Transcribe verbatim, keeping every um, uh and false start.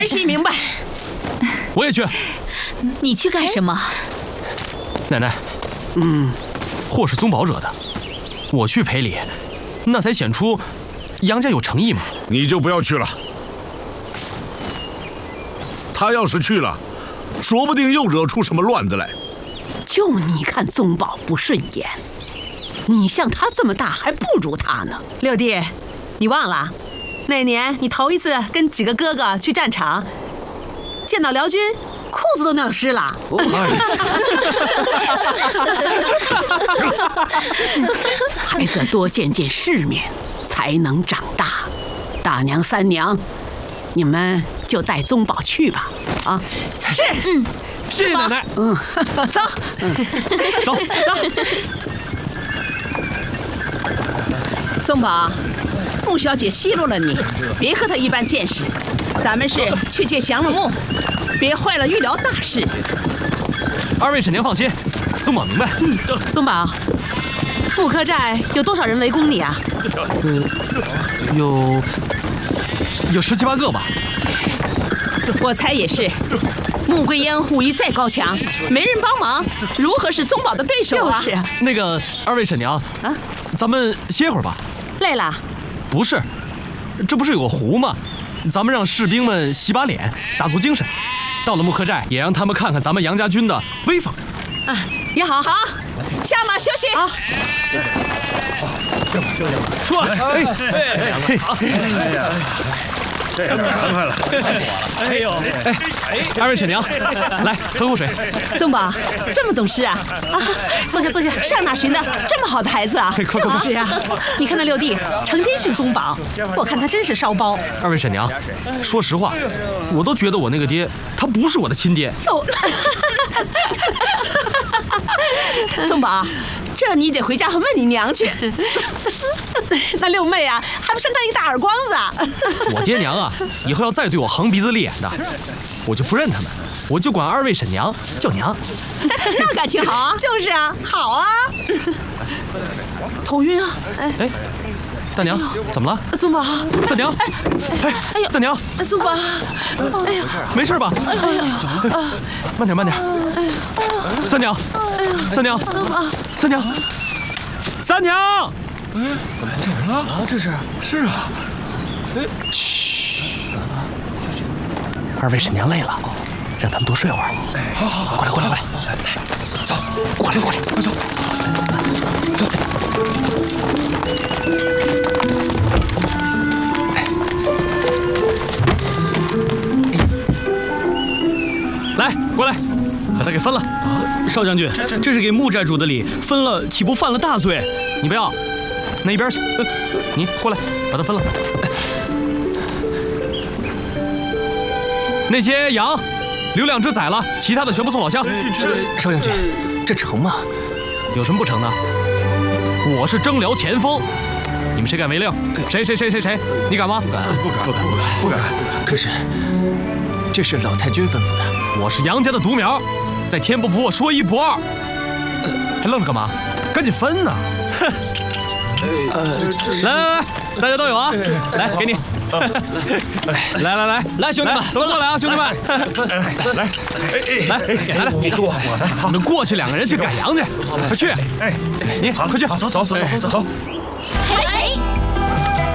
儿媳明白。 我也去。 你去干什么？ 奶奶，嗯，祸是宗宝惹的，我去赔礼，那才显出杨家有诚意嘛。 你就不要去了。他要是去了，说不定又惹出什么乱子来。 就你看宗宝不顺眼，你像他这么大还不如他呢。 六弟，你忘了那年你头一次跟几个哥哥去战场，见到辽军裤子都尿湿了。 孩子多见见世面才能长大。大娘三娘，你们就带宗宝去吧。啊， 是，嗯， 谢谢奶奶。 嗯， 走， 嗯， 走走。 宗宝，穆小姐奚落了你，别和她一般见识。咱们是去借降了穆，别坏了玉辽大事。 二位婶娘放心，宗宝明白。 嗯，宗宝，穆柯寨有多少人围攻你啊？ 嗯，有有十七八个吧。 我猜也是。穆桂英武艺再高强，没人帮忙，如何是宗宝的对手啊？ 就是。 那个二位婶娘啊，咱们歇会儿吧。 累了？ 不是，这不是有个湖吗？咱们让士兵们洗把脸，打足精神。到了穆柯寨，也让他们看看咱们杨家军的威风。 啊，也好。 好，下马休息。 好。 下马休息。 说，哎哎好，哎呀。这样凉快了，哎呦， 哎，二位婶娘，来喝口水。 宗宝这么懂事啊！啊，坐下坐下，上哪寻的这么好的孩子啊？ 快快快！ 是啊，你看那六弟成天训宗宝，我看他真是烧包。 二位婶娘，说实话，我都觉得我那个爹他不是我的亲爹。 哟，宗宝，这你得回家问你娘去。 那六妹啊，还不扇他一个大耳光子啊！ 我爹娘啊，以后要再对我横鼻子立眼的，我就不认他们，我就管二位婶娘叫娘。 那感情好啊！ 就是啊，好啊。 头晕啊！ 哎，大娘，怎么了？ 宗宝， 大娘，哎，哎呦，大娘， 宗宝，哎呀， 没事吧？ 哎呀， 慢点，慢点。三娘，三娘，三娘，三娘。 哎，怎么了？啊，这是是啊。哎， 嘘，二位婶娘累了，让他们多睡会儿。 哎，好好好， 过来，过来，过来，走，过来，过来，快走，走。来，过来，把他给分了。 啊，少将军，这是给穆寨主的礼，分了岂不犯了大罪？ 你不要。那一边去，你过来，把它分了。那些羊，留两只宰了，其他的全部送老乡。 这少将军，这成吗？ 有什么不成的？我是征辽前锋，你们谁敢违令？谁谁谁谁谁？你敢吗？ 不敢，不敢，不敢，不敢。 可是，这是老太君吩咐的。 我是杨家的独苗，在天不服我说一不二。还愣着干嘛？赶紧分呐！哼！ 呃， 来来来，大家都有啊！来，给你。来来来来，兄弟们， 都过来啊，兄弟们！ 来来，哎来来来， 我我的， 你们过去两个人去赶羊去，快去！ 哎， 你快去， 走走走走走走。